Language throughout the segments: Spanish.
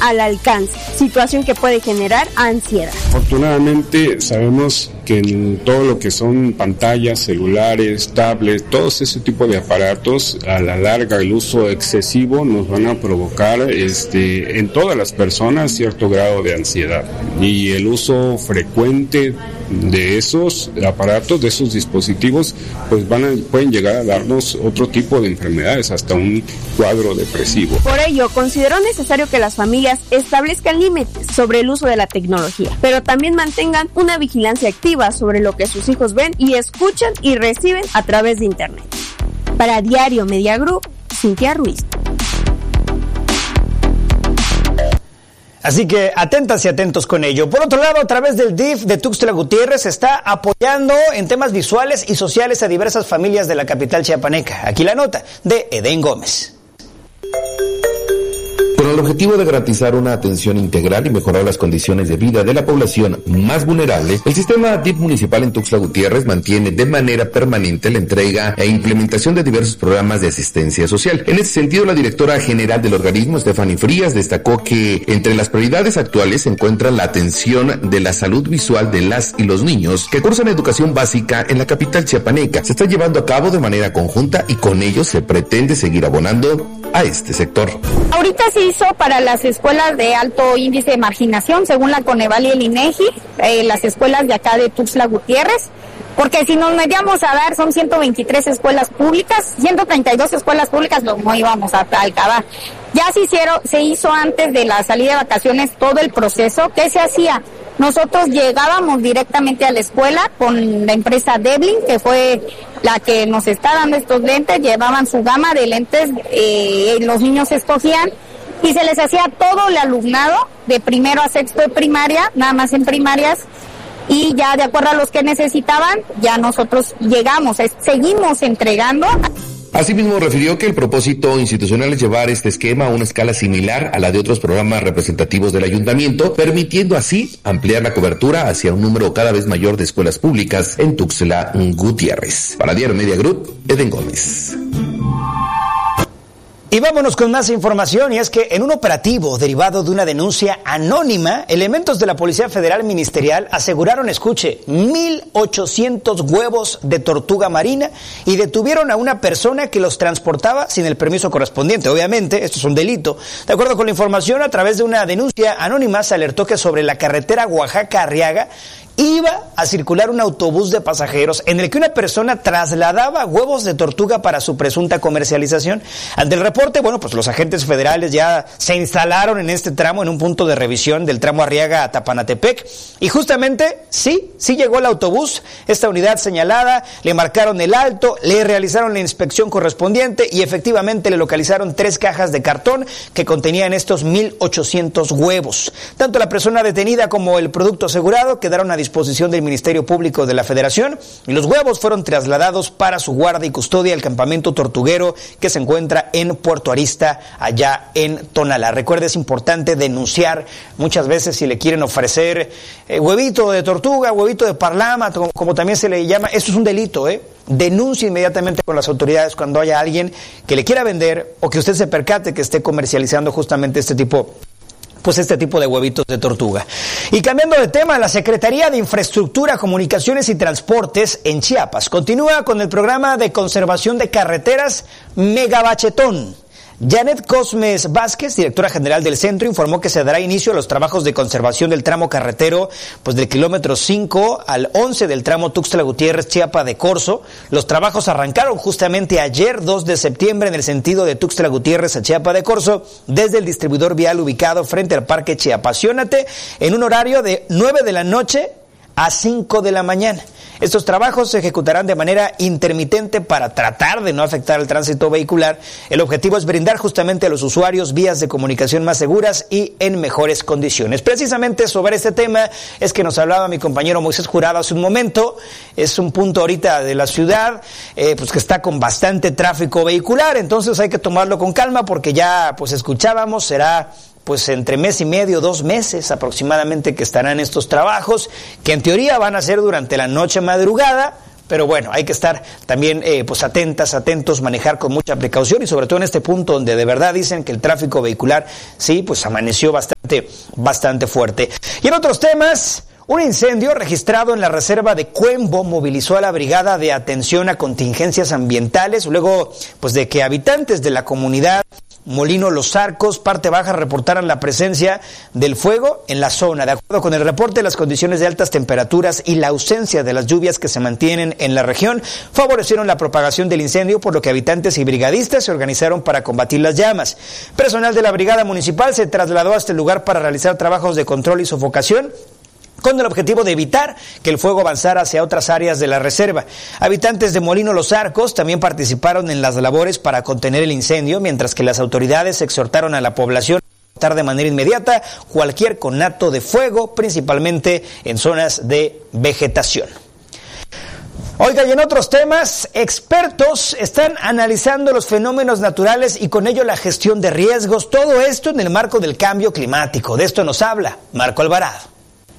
al alcance, situación que puede generar ansiedad. Afortunadamente sabemos que en todo lo que son pantallas, celulares, tablets, todos ese tipo de aparatos, a la larga el uso excesivo nos van a provocar en todas las personas cierto grado de ansiedad, y el uso frecuente de esos aparatos, de esos dispositivos, pues pueden llegar a darnos otro tipo de enfermedades, hasta un cuadro depresivo. Por ello, considero necesario que las familias establezcan límites sobre el uso de la tecnología, pero también mantengan una vigilancia activa sobre lo que sus hijos ven y escuchan y reciben a través de internet. Para Diario Media Group, Cintia Ruiz. Así que atentas y atentos con ello. Por otro lado, a través del DIF de Tuxtla Gutiérrez se está apoyando en temas visuales y sociales a diversas familias de la capital chiapaneca. Aquí la nota de Edén Gómez. Con el objetivo de garantizar una atención integral y mejorar las condiciones de vida de la población más vulnerable, el sistema DIF municipal en Tuxtla Gutiérrez mantiene de manera permanente la entrega e implementación de diversos programas de asistencia social. En ese sentido, la directora general del organismo, Stephanie Frías, destacó que entre las prioridades actuales se encuentra la atención de la salud visual de las y los niños que cursan educación básica en la capital chiapaneca. Se está llevando a cabo de manera conjunta y con ello se pretende seguir abonando a este sector. Ahorita se hizo para las escuelas de alto índice de marginación, según la Coneval y el INEGI, las escuelas de acá de Tuxtla Gutiérrez, porque si nos metíamos a dar, son 123 escuelas públicas, 132 escuelas públicas, no íbamos a acabar. Ya se hizo antes de la salida de vacaciones todo el proceso. ¿Qué se hacía? Nosotros llegábamos directamente a la escuela con la empresa Devlin, que fue la que nos está dando estos lentes, llevaban su gama de lentes, los niños escogían y se les hacía todo el alumnado de primero a sexto de primaria, nada más en primarias, y ya de acuerdo a los que necesitaban, ya nosotros llegamos, seguimos entregando. Asimismo, refirió que el propósito institucional es llevar este esquema a una escala similar a la de otros programas representativos del ayuntamiento, permitiendo así ampliar la cobertura hacia un número cada vez mayor de escuelas públicas en Tuxtla Gutiérrez. Para Diario Media Group, Edén Gómez. Y vámonos con más información, y es que en un operativo derivado de una denuncia anónima, elementos de la Policía Federal Ministerial aseguraron, escuche, 1,800 huevos de tortuga marina y detuvieron a una persona que los transportaba sin el permiso correspondiente. Obviamente, esto es un delito. De acuerdo con la información, a través de una denuncia anónima se alertó que sobre la carretera Oaxaca-Arriaga iba a circular un autobús de pasajeros en el que una persona trasladaba huevos de tortuga para su presunta comercialización. Ante el reporte, pues los agentes federales ya se instalaron en este tramo, en un punto de revisión del tramo Arriaga a Tapanatepec, y justamente, sí llegó el autobús, esta unidad señalada, le marcaron el alto, le realizaron la inspección correspondiente y efectivamente le localizaron 3 cajas de cartón que contenían estos 1,800 huevos. Tanto la persona detenida como el producto asegurado quedaron a disposición del Ministerio Público de la Federación y los huevos fueron trasladados para su guarda y custodia al campamento tortuguero que se encuentra en Puerto Arista, allá en Tonalá. Recuerde, es importante denunciar muchas veces si le quieren ofrecer huevito de tortuga, huevito de parlama, como también se le llama. Esto es un delito, Denuncie inmediatamente con las autoridades cuando haya alguien que le quiera vender o que usted se percate que esté comercializando justamente este tipo de huevitos de tortuga. Y cambiando de tema, la Secretaría de Infraestructura, Comunicaciones y Transportes en Chiapas continúa con el programa de conservación de carreteras Megabachetón. Janet Cosmes Vázquez, directora general del centro, informó que se dará inicio a los trabajos de conservación del tramo carretero, del kilómetro 5 al 11 del tramo Tuxtla Gutiérrez, Chiapa de Corzo. Los trabajos arrancaron justamente ayer, 2 de septiembre, en el sentido de Tuxtla Gutiérrez a Chiapa de Corzo, desde el distribuidor vial ubicado frente al Parque Chiapaciónate, en un horario de 9 de la noche a 5 de la mañana. Estos trabajos se ejecutarán de manera intermitente para tratar de no afectar el tránsito vehicular. El objetivo es brindar justamente a los usuarios vías de comunicación más seguras y en mejores condiciones. Precisamente sobre este tema es que nos hablaba mi compañero Moisés Jurado hace un momento. Es un punto ahorita de la ciudad que está con bastante tráfico vehicular, entonces hay que tomarlo con calma porque ya escuchábamos, será entre mes y medio, 2 meses aproximadamente que estarán estos trabajos, que en teoría van a ser durante la noche madrugada, pero bueno, hay que estar también atentos, manejar con mucha precaución y sobre todo en este punto donde de verdad dicen que el tráfico vehicular amaneció bastante bastante fuerte. Y en otros temas, un incendio registrado en la reserva de Cuembo movilizó a la Brigada de Atención a Contingencias Ambientales, luego de que habitantes de la comunidad Molino Los Arcos, parte baja, reportaran la presencia del fuego en la zona. De acuerdo con el reporte, las condiciones de altas temperaturas y la ausencia de las lluvias que se mantienen en la región favorecieron la propagación del incendio, por lo que habitantes y brigadistas se organizaron para combatir las llamas. Personal de la Brigada Municipal se trasladó a este lugar para realizar trabajos de control y sofocación, con el objetivo de evitar que el fuego avanzara hacia otras áreas de la reserva. Habitantes de Molino Los Arcos también participaron en las labores para contener el incendio, mientras que las autoridades exhortaron a la población a cortar de manera inmediata cualquier conato de fuego, principalmente en zonas de vegetación. Oiga, y en otros temas, expertos están analizando los fenómenos naturales y con ello la gestión de riesgos, todo esto en el marco del cambio climático. De esto nos habla Marco Alvarado.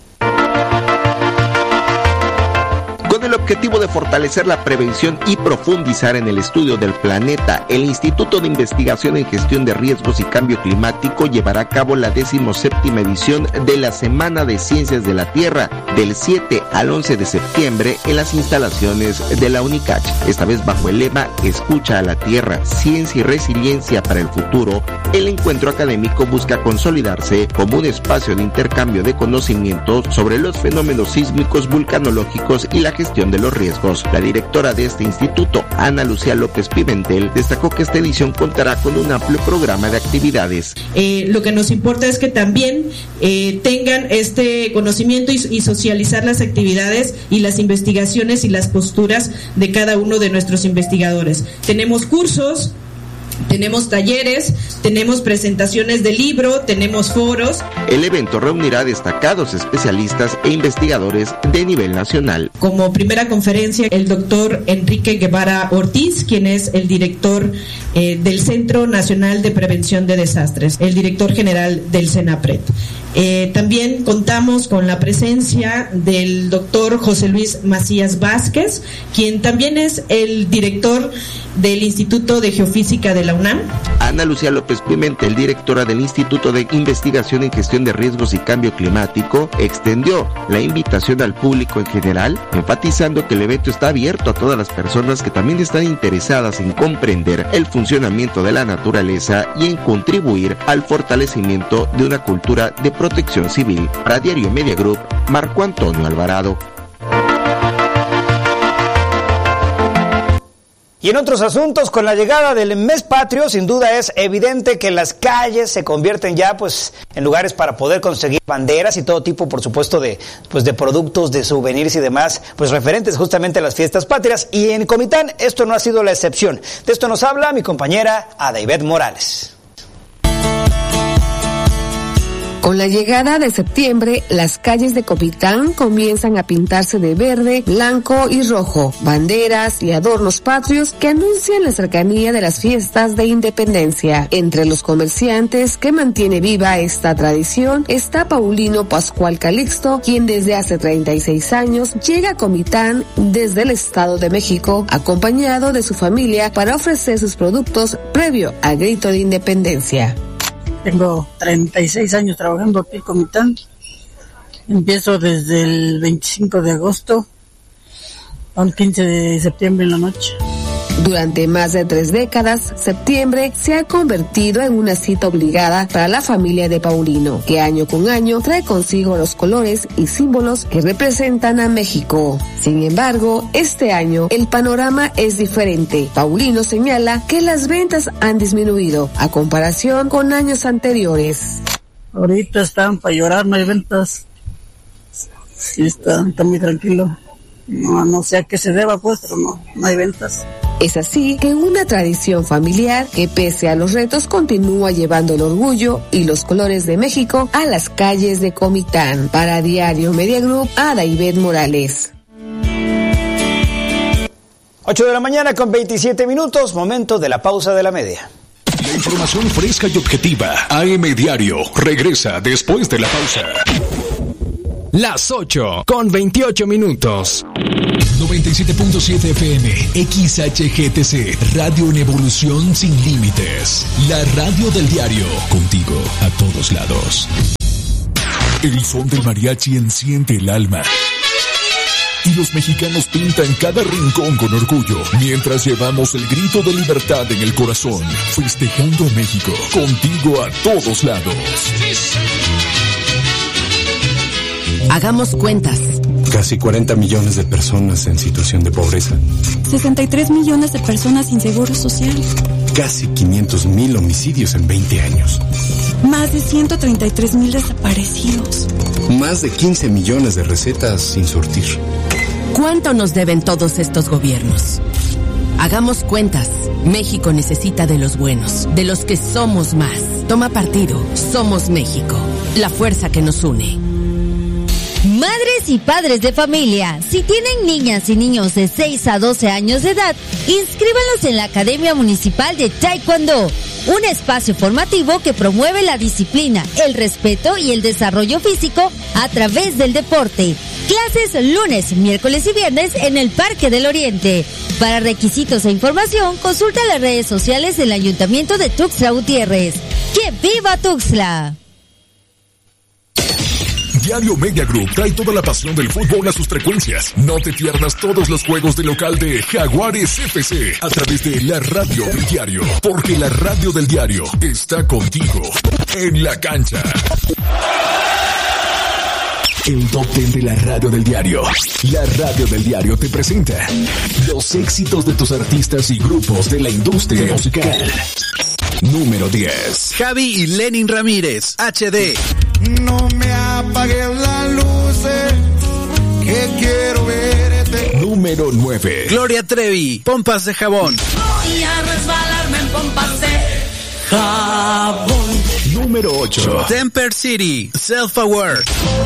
Con el objetivo de fortalecer la prevención y profundizar en el estudio del planeta, el Instituto de Investigación en Gestión de Riesgos y Cambio Climático llevará a cabo la 17ª edición de la Semana de Ciencias de la Tierra, del 7 al 11 de septiembre en las instalaciones de la UNICACH. Esta vez bajo el lema Escucha a la Tierra, Ciencia y Resiliencia para el Futuro, el encuentro académico busca consolidarse como un espacio de intercambio de conocimientos sobre los fenómenos sísmicos, vulcanológicos y la gestión de los riesgos. La directora de este instituto, Ana Lucía López Pimentel, destacó que esta edición contará con un amplio programa de actividades. Lo que nos importa es que también tengan este conocimiento y socializar las actividades y las investigaciones y las posturas de cada uno de nuestros investigadores. Tenemos cursos, tenemos talleres, tenemos presentaciones de libro, tenemos foros. El evento reunirá destacados especialistas e investigadores de nivel nacional. Como primera conferencia, el doctor Enrique Guevara Ortiz, quien es el director del Centro Nacional de Prevención de Desastres, el director general del CENAPRED. También contamos con la presencia del doctor José Luis Macías Vázquez, quien también es el director del Instituto de Geofísica de la UNAM. Ana Lucía López Pimentel, directora del Instituto de Investigación en Gestión de Riesgos y Cambio Climático, extendió la invitación al público en general, enfatizando que el evento está abierto a todas las personas que también están interesadas en comprender el funcionamiento de la naturaleza y en contribuir al fortalecimiento de una cultura de protección civil. Para Diario Media Group, Marco Antonio Alvarado. Y en otros asuntos, con la llegada del mes patrio, sin duda es evidente que las calles se convierten ya en lugares para poder conseguir banderas y todo tipo, por supuesto, de productos, de souvenirs y demás, referentes justamente a las fiestas patrias. Y en Comitán esto no ha sido la excepción. De esto nos habla mi compañera Adaibet Morales. Con la llegada de septiembre, las calles de Comitán comienzan a pintarse de verde, blanco y rojo, banderas y adornos patrios que anuncian la cercanía de las fiestas de independencia. Entre los comerciantes que mantiene viva esta tradición está Paulino Pascual Calixto, quien desde hace 36 años llega a Comitán desde el Estado de México, acompañado de su familia para ofrecer sus productos previo al grito de independencia. Tengo 36 años trabajando aquí en Comitán. Empiezo desde el 25 de agosto al 15 de septiembre en la noche. Durante más de 3 décadas, septiembre se ha convertido en una cita obligada para la familia de Paulino, que año con año trae consigo los colores y símbolos que representan a México. Sin embargo, este año el panorama es diferente. Paulino señala que las ventas han disminuido a comparación con años anteriores. Ahorita están para llorar, no hay ventas. Sí, está muy tranquilo. No sé a qué se deba, pero no hay ventas. Es así que una tradición familiar que pese a los retos continúa llevando el orgullo y los colores de México a las calles de Comitán. Para Diario Media Group, Adaibet Morales. 8 de la mañana con 27 minutos, momento de la pausa de la media. La información fresca y objetiva, AM Diario, regresa después de la pausa. Las 8 con 28 minutos. 97.7 FM, XHGTC, Radio en Evolución Sin Límites. La radio del diario, contigo a todos lados. El son del mariachi enciende el alma. Y los mexicanos pintan cada rincón con orgullo, mientras llevamos el grito de libertad en el corazón, festejando a México, contigo a todos lados. Hagamos cuentas. Casi 40 millones de personas en situación de pobreza. 63 millones de personas sin seguro social. Casi 500,000 homicidios en 20 años. Más de 133,000 desaparecidos. Más de 15 millones de recetas sin surtir. ¿Cuánto nos deben todos estos gobiernos? Hagamos cuentas. México necesita de los buenos, de los que somos más. Toma partido. Somos México. La fuerza que nos une. Madres y padres de familia, si tienen niñas y niños de 6 a 12 años de edad, inscríbanlos en la Academia Municipal de Taekwondo, un espacio formativo que promueve la disciplina, el respeto y el desarrollo físico a través del deporte. Clases lunes, miércoles y viernes en el Parque del Oriente. Para requisitos e información, consulta las redes sociales del Ayuntamiento de Tuxtla Gutiérrez. ¡Que viva Tuxtla! Diario Media Group trae toda la pasión del fútbol a sus frecuencias. No te pierdas todos los juegos de local de Jaguares FC a través de la radio del diario, porque la radio del diario está contigo en la cancha. El top 10 de la radio del diario. La radio del diario te presenta los éxitos de tus artistas y grupos de la industria musical. Número 10. Javi y Lenin Ramírez, HD. No me apagues las luces, que quiero verte. Número 9. Gloria Trevi, Pompas de Jabón. Voy a resbalarme en pompas de jabón. Número 8. Temper City, Self Aware.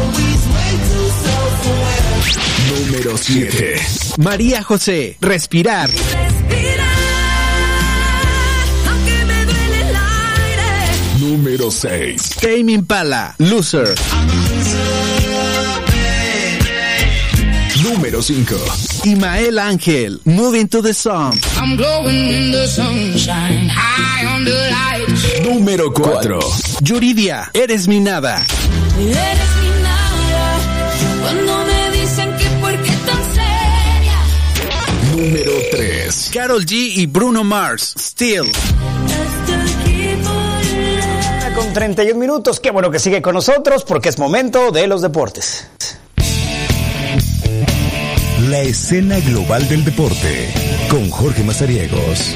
Número 7. María José, Respirar. Número 6. Tame Impala, Loser. Número 5. Imael Ángel, Moving to the Sun. I'm glowing in the sunshine, high on the lights. Número 4. Yuridia, Eres mi nada. Eres mi nada, cuando me dicen que por qué tan seria. Número 3. Karol G y Bruno Mars, Still. Con 31 minutos, qué bueno que sigue con nosotros porque es momento de los deportes. La escena global del deporte con Jorge Mazariegos.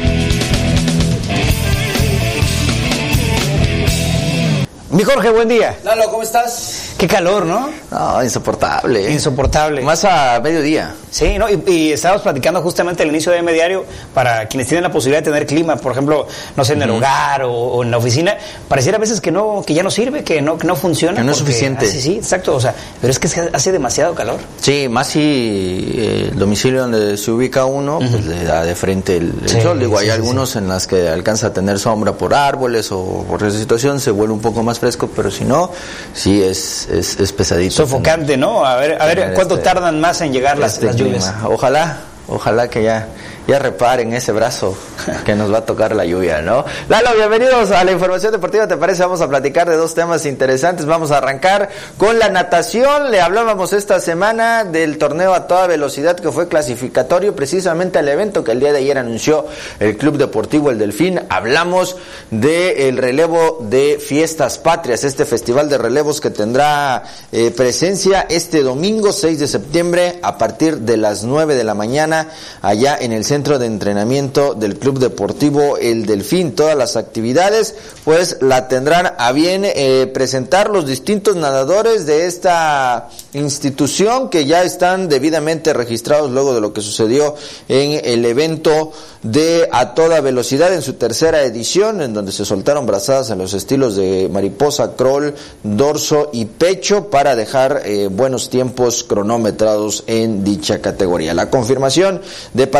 Mi Jorge, buen día. Lalo, ¿cómo estás? Qué calor, ¿no? No, insoportable. Insoportable. Más a mediodía. Sí, ¿no? Y estábamos platicando justamente al inicio de M Diario para quienes tienen la posibilidad de tener clima, por ejemplo, no sé, en el hogar o en la oficina, pareciera a veces que ya no sirve, que no funciona. Que no es suficiente. Sí, exacto, o sea, pero es que hace demasiado calor. Sí, más si el domicilio donde se ubica uno, pues le da de frente el sol. Digo, hay algunos en las que alcanza a tener sombra por árboles o por esa situación, se vuelve un poco más fresco, pero si no, sí es pesadito. Sofocante, ¿no? A ver cuánto tardan más en llegar las lluvias. Ojalá que ya reparen ese brazo que nos va a tocar la lluvia, ¿no? Lalo, bienvenidos a la información deportiva. ¿Te parece? Vamos a platicar de dos temas interesantes. Vamos a arrancar con la natación. Le hablábamos esta semana del torneo a toda velocidad que fue clasificatorio precisamente al evento que el día de ayer anunció el Club Deportivo El Delfín. Hablamos del relevo de Fiestas Patrias, este festival de relevos que tendrá presencia este domingo 6 de septiembre a partir de las 9 de la mañana allá en el centro de entrenamiento del Club Deportivo El Delfín. Todas las actividades pues la tendrán a bien presentar los distintos nadadores de esta institución que ya están debidamente registrados luego de lo que sucedió en el evento de A Toda Velocidad en su tercera edición, en donde se soltaron brazadas en los estilos de mariposa, crawl, dorso y pecho para dejar buenos tiempos cronometrados en dicha categoría. La confirmación de participantes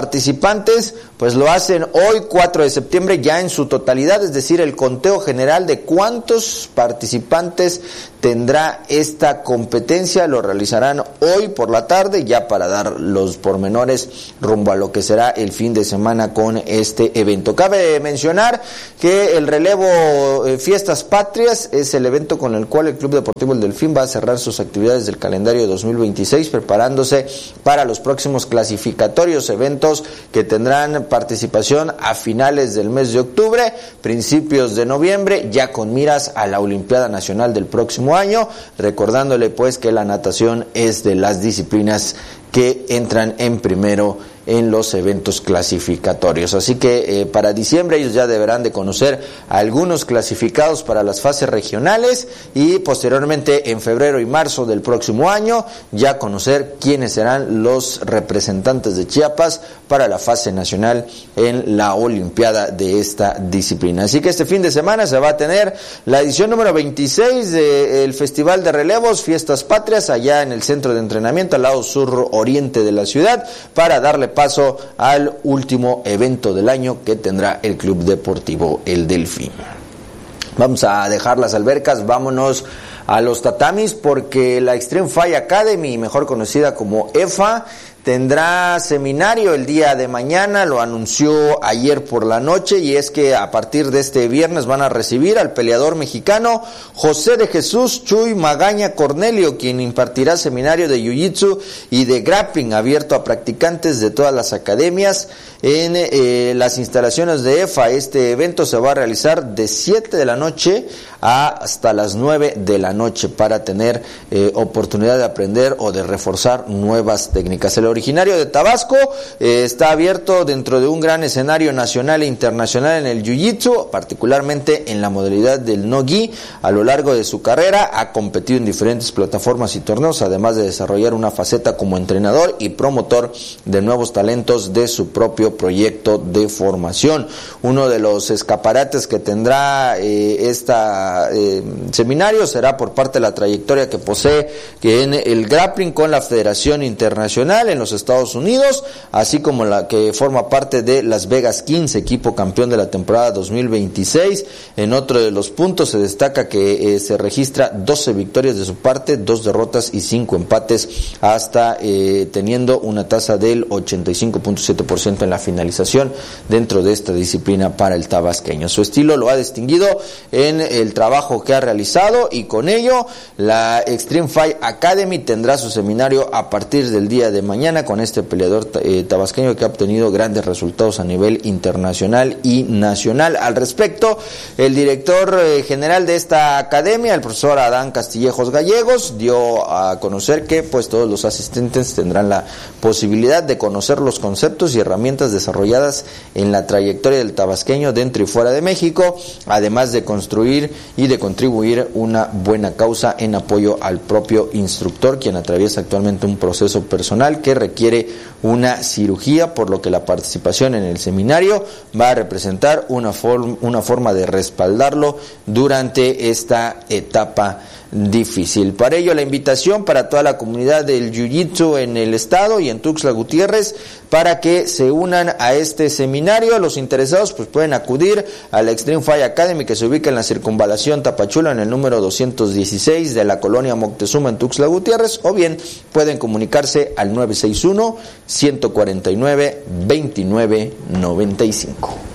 participantes pues lo hacen hoy 4 de septiembre ya en su totalidad, es decir, el conteo general de cuántos participantes tendrá esta competencia lo realizarán hoy por la tarde ya para dar los pormenores rumbo a lo que será el fin de semana con este evento. Cabe mencionar que el relevo Fiestas Patrias es el evento con el cual el Club Deportivo El Delfín va a cerrar sus actividades del calendario de 2026 preparándose para los próximos clasificatorios, eventos que tendrán participación a finales del mes de octubre, principios de noviembre, ya con miras a la Olimpiada Nacional del próximo año, recordándole pues que la natación es de las disciplinas que entran en primero en los eventos clasificatorios. Así que para diciembre ellos ya deberán de conocer a algunos clasificados para las fases regionales y posteriormente en febrero y marzo del próximo año ya conocer quiénes serán los representantes de Chiapas para la fase nacional en la Olimpiada de esta disciplina. Así que este fin de semana se va a tener la edición número 26 del Festival de Relevos Fiestas Patrias allá en el centro de entrenamiento al lado sur oriente de la ciudad para darle paso al último evento del año que tendrá el Club Deportivo El Delfín. Vamos a dejar las albercas, vámonos a los tatamis porque la Extreme Fire Academy, mejor conocida como EFA, tendrá seminario el día de mañana, lo anunció ayer por la noche, y es que a partir de este viernes van a recibir al peleador mexicano José de Jesús Chuy Magaña Cornelio, quien impartirá seminario de Jiu-Jitsu y de grappling abierto a practicantes de todas las academias en las instalaciones de EFA. Este evento se va a realizar de 7 de la noche hasta las 9 de la noche para tener oportunidad de aprender o de reforzar nuevas técnicas. El originario de Tabasco está abierto dentro de un gran escenario nacional e internacional en el Jiu-Jitsu, particularmente en la modalidad del no-gi. A lo largo de su carrera ha competido en diferentes plataformas y torneos, además de desarrollar una faceta como entrenador y promotor de nuevos talentos de su propio proyecto de formación. Uno de los escaparates que tendrá seminario será por parte de la trayectoria que posee en el grappling con la Federación Internacional en los Estados Unidos, así como la que forma parte de Las Vegas Kings, equipo campeón de la temporada 2026. En otro de los puntos se destaca que se registra 12 victorias de su parte, 2 derrotas y 5 empates, hasta teniendo una tasa del 85.7% en la finalización dentro de esta disciplina para el tabasqueño. Su estilo lo ha distinguido en el trabajo que ha realizado, y con ello la Extreme Fight Academy tendrá su seminario a partir del día de mañana con este peleador tabasqueño que ha obtenido grandes resultados a nivel internacional y nacional. Al respecto, el director general de esta academia, el profesor Adán Castillejos Gallegos, dio a conocer que pues todos los asistentes tendrán la posibilidad de conocer los conceptos y herramientas desarrolladas en la trayectoria del tabasqueño dentro y fuera de México, además de construir y de contribuir una buena causa en apoyo al propio instructor, quien atraviesa actualmente un proceso personal que requiere una cirugía, por lo que la participación en el seminario va a representar una forma de respaldarlo durante esta etapa difícil. Para ello, la invitación para toda la comunidad del Jiu-Jitsu en el estado y en Tuxtla Gutiérrez para que se unan a este seminario. Los interesados pues pueden acudir a la Extreme Fight Academy, que se ubica en la circunvalación Tapachula en el número 216 de la colonia Moctezuma en Tuxtla Gutiérrez, o bien pueden comunicarse al 961-149-2995.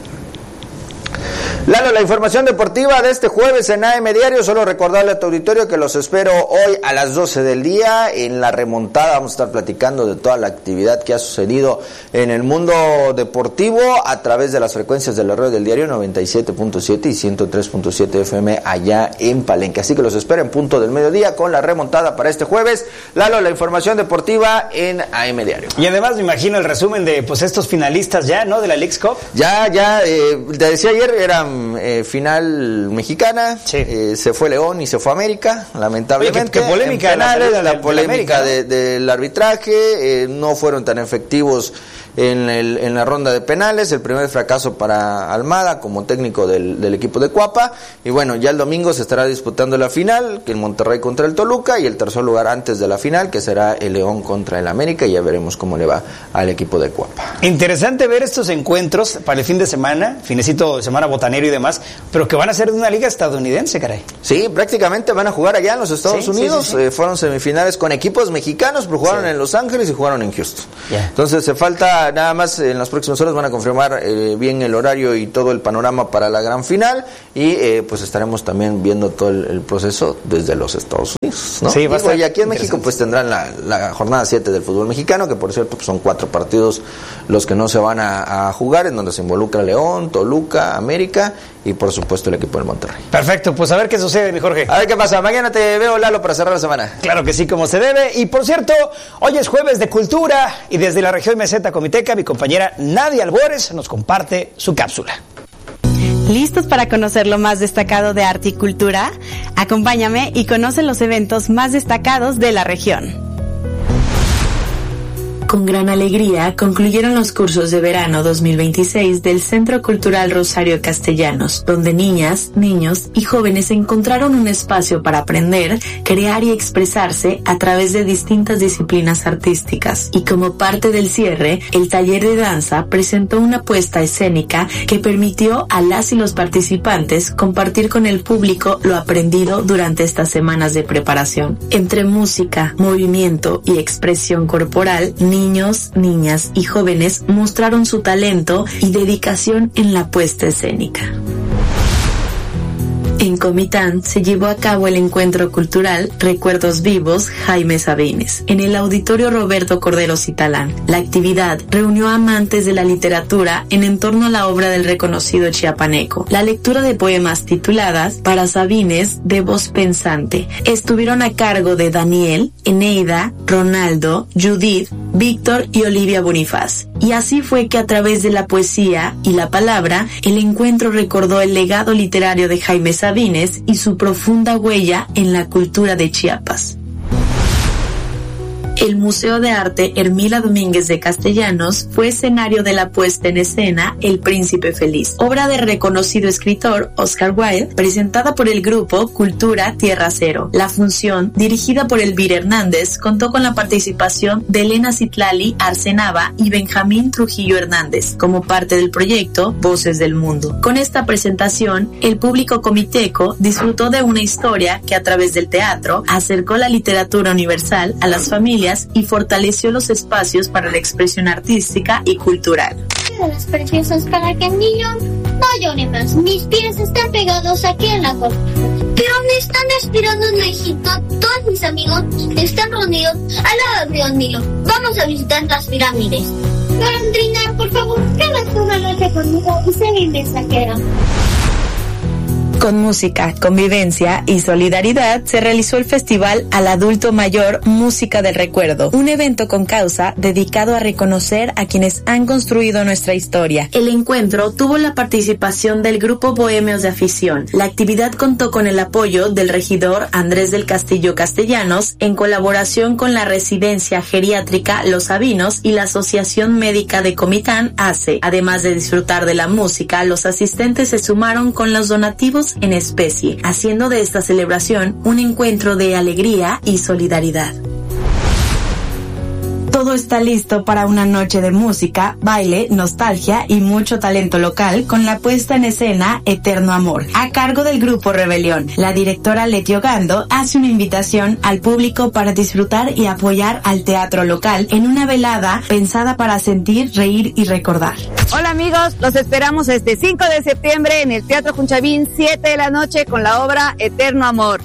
Lalo, la información deportiva de este jueves en AM Diario. Solo recordarle a tu auditorio que los espero hoy a las 12 del día en La Remontada. Vamos a estar platicando de toda la actividad que ha sucedido en el mundo deportivo a través de las frecuencias de la radio del diario 97.7 y 103.7 FM allá en Palenque. Así que los espero en punto del mediodía con La Remontada para este jueves. Lalo, la información deportiva en AM Diario. Y además me imagino el resumen de pues estos finalistas ya, ¿no? De la Leagues Cup. Ya, te decía ayer, eran final mexicana, sí. Se fue León y se fue América, lamentablemente. Oye, qué polémica penales, la polémica América, ¿no? del arbitraje, no fueron tan efectivos en la ronda de penales, el primer fracaso para Almada como técnico del equipo de Cuapa, y bueno, ya el domingo se estará disputando la final, que el Monterrey contra el Toluca, y el tercer lugar antes de la final, que será el León contra el América, y ya veremos cómo le va al equipo de Cuapa. Interesante ver estos encuentros para el fin de semana, finecito de semana botanero y demás, pero que van a ser de una liga estadounidense, caray. Sí, prácticamente van a jugar allá en los Estados Unidos, sí. Fueron semifinales con equipos mexicanos, pero jugaron en Los Ángeles y jugaron en Houston. Entonces se falta nada más, en las próximas horas van a confirmar bien el horario y todo el panorama para la gran final, y pues estaremos también viendo todo el proceso desde los Estados Unidos, ¿no? Sí, y aquí en México pues tendrán la jornada 7 del fútbol mexicano, que por cierto pues son 4 partidos los que no se van a jugar, en donde se involucra León, Toluca, América y por supuesto el equipo del Monterrey. Perfecto, pues a ver qué sucede, mi Jorge. A ver qué pasa, mañana te veo, Lalo, para cerrar la semana. Claro que sí, como se debe. Y por cierto, hoy es jueves de cultura y desde la región meseta comiteca, mi compañera Nadia Albores nos comparte su cápsula. ¿Listos para conocer lo más destacado de arte y cultura? Acompáñame y conoce los eventos más destacados de la región. Con gran alegría concluyeron los cursos de verano 2026 del Centro Cultural Rosario Castellanos, donde niñas, niños y jóvenes encontraron un espacio para aprender, crear y expresarse a través de distintas disciplinas artísticas. Y como parte del cierre, el taller de danza presentó una puesta escénica que permitió a las y los participantes compartir con el público lo aprendido durante estas semanas de preparación. Entre música, movimiento y expresión corporal, niños, niñas y jóvenes mostraron su talento y dedicación en la puesta escénica. En Comitán se llevó a cabo el encuentro cultural Recuerdos Vivos Jaime Sabines en el Auditorio Roberto Cordero Citalán. La actividad reunió a amantes de la literatura en torno a la obra del reconocido chiapaneco. La lectura de poemas tituladas Para Sabines de voz pensante estuvieron a cargo de Daniel, Eneida, Ronaldo, Judith, Víctor y Olivia Bonifaz. Y así fue que a través de la poesía y la palabra, el encuentro recordó el legado literario de Jaime Sabines y su profunda huella en la cultura de Chiapas. El Museo de Arte Hermila Domínguez de Castellanos fue escenario de la puesta en escena El Príncipe Feliz, obra del reconocido escritor Oscar Wilde, presentada por el grupo Cultura Tierra Cero. La función, dirigida por Elvira Hernández, contó con la participación de Elena Citlali Arcenaba y Benjamín Trujillo Hernández, como parte del proyecto Voces del Mundo. Con esta presentación, el público comiteco disfrutó de una historia que a través del teatro acercó la literatura universal a las familias y fortaleció los espacios para la expresión artística y cultural. Las preciosas para que el niño no llore más. Mis pies están pegados aquí en la costa. Pero me están esperando en México. Todos mis amigos están reunidos al lado del río Nilo. Vamos a visitar las pirámides. Golondrina, por favor, quédate una noche conmigo y sé mi mensajera. Con música, convivencia y solidaridad se realizó el Festival al Adulto Mayor Música del Recuerdo, un evento con causa dedicado a reconocer a quienes han construido nuestra historia. El encuentro tuvo la participación del Grupo Bohemios de Afición. La actividad contó con el apoyo del regidor Andrés del Castillo Castellanos en colaboración con la Residencia Geriátrica Los Sabinos y la Asociación Médica de Comitán, ACE. Además de disfrutar de la música, los asistentes se sumaron con los donativos en especie, haciendo de esta celebración un encuentro de alegría y solidaridad. Todo está listo para una noche de música, baile, nostalgia y mucho talento local con la puesta en escena Eterno Amor, a cargo del Grupo Rebelión. La directora Leti Ogando hace una invitación al público para disfrutar y apoyar al teatro local en una velada pensada para sentir, reír y recordar. Hola amigos, los esperamos este 5 de septiembre en el Teatro Junchavín, 7 de la noche con la obra Eterno Amor.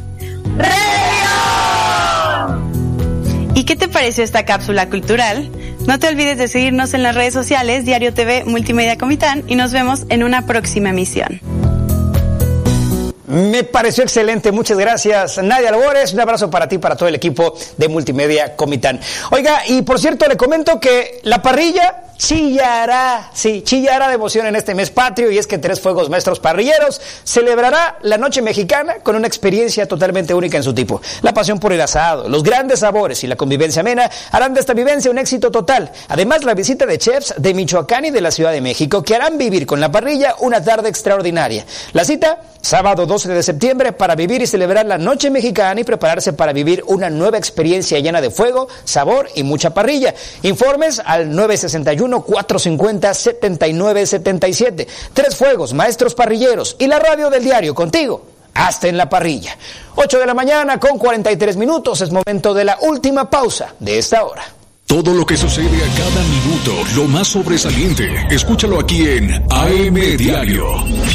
¿Y qué te pareció esta cápsula cultural? No te olvides de seguirnos en las redes sociales, Diario TV Multimedia Comitán, y nos vemos en una próxima emisión. Me pareció excelente, muchas gracias Nadia Albores, un abrazo para ti, para todo el equipo de Multimedia Comitán. Oiga, y por cierto le comento que la parrilla chillará de emoción en este mes patrio, y es que Tres Fuegos Maestros Parrilleros celebrará la Noche Mexicana con una experiencia totalmente única en su tipo. La pasión por el asado, los grandes sabores y la convivencia amena harán de esta vivencia un éxito total. Además, la visita de chefs de Michoacán y de la Ciudad de México que harán vivir con la parrilla una tarde extraordinaria. La cita, sábado 12 de septiembre, para vivir y celebrar la Noche Mexicana y prepararse para vivir una nueva experiencia llena de fuego, sabor y mucha parrilla. Informes al 961-450-7977. Tres Fuegos Maestros Parrilleros y la radio del diario contigo hasta en la parrilla. 8 de la mañana con 43 minutos. Es momento de la última pausa de esta hora. Todo lo que sucede a cada minuto, lo más sobresaliente, escúchalo aquí en AM Diario.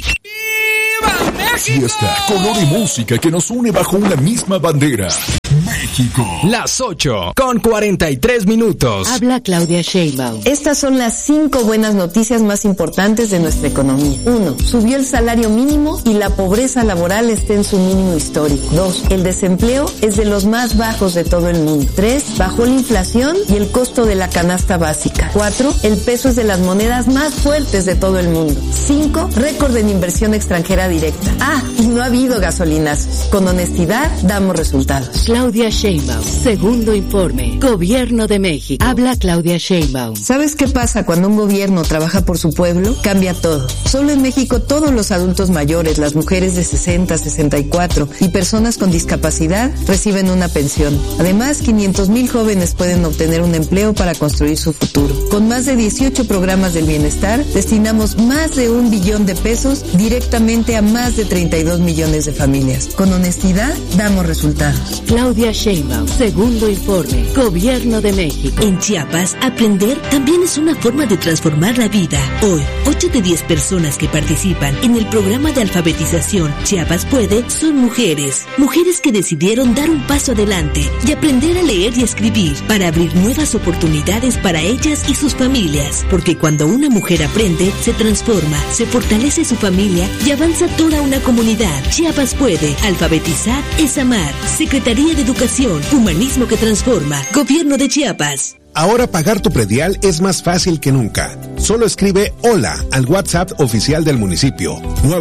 Fiesta, color y música que nos une bajo una misma bandera. México. Las 8 con 43 minutos. Habla Claudia Sheinbaum. Estas son las 5 buenas noticias más importantes de nuestra economía. 1. Subió el salario mínimo y la pobreza laboral está en su mínimo histórico. 2. El desempleo es de los más bajos de todo el mundo. 3. Bajó la inflación y el costo de la canasta básica. 4. El peso es de las monedas más fuertes de todo el mundo. 5. Récord en inversión extranjera directa. Y no ha habido gasolinazos. Con honestidad damos resultados. Claudia Sheinbaum, segundo informe. Gobierno de México. Habla Claudia Sheinbaum. ¿Sabes qué pasa cuando un gobierno trabaja por su pueblo? Cambia todo. Solo en México todos los adultos mayores, las mujeres de 60, 64 y personas con discapacidad reciben una pensión. Además, 500,000 jóvenes pueden obtener un empleo para construir su futuro. Con más de 18 programas del bienestar, destinamos más de 1 billón de pesos directamente a más de 32 millones de familias. Con honestidad damos resultados. Claudia Sheinbaum, segundo informe. Gobierno de México. En Chiapas, aprender también es una forma de transformar la vida. Hoy, 8 de 10 personas que participan en el programa de alfabetización Chiapas Puede son mujeres. Mujeres que decidieron dar un paso adelante y aprender a leer y escribir para abrir nuevas oportunidades para ellas y sus familias. Porque cuando una mujer aprende, se transforma, se fortalece su familia y avanza toda una comunidad. Chiapas Puede. Alfabetizar es amar. Secretaría de Educación. Humanismo que transforma. Gobierno de Chiapas. Ahora pagar tu predial es más fácil que nunca. Solo escribe hola al WhatsApp oficial del municipio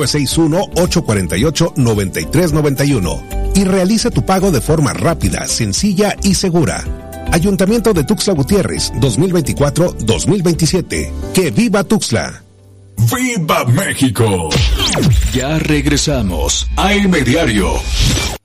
961-848-9391 y realiza tu pago de forma rápida, sencilla y segura. Ayuntamiento de Tuxtla Gutiérrez 2024-2027. ¡Que viva Tuxtla! ¡Viva México! Ya regresamos. AM Diario.